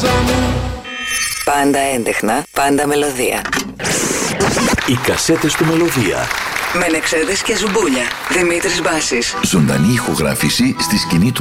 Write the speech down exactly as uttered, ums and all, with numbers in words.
μέσα μου. Πάντα έντεχνα, πάντα μελωδία. Οι κασέτες του Μελωδία. Μενεξέδες και Ζουμπούλια. Δημήτρης Μπάσης. Ζωντανή ηχογράφηση στη σκηνή του